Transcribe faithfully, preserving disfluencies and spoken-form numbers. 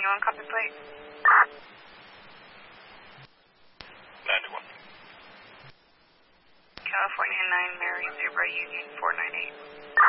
ninety-one, copy plate. ninety-one. California nine, Mary, Zebra, Union four nine eight.